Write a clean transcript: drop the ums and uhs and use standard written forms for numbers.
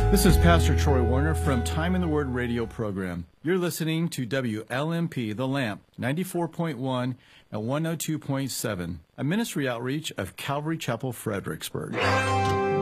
This is Pastor Troy Warner from Time in the Word radio program. You're listening to WLMP The Lamp, 94.1 and 102.7, a ministry outreach of Calvary Chapel, Fredericksburg.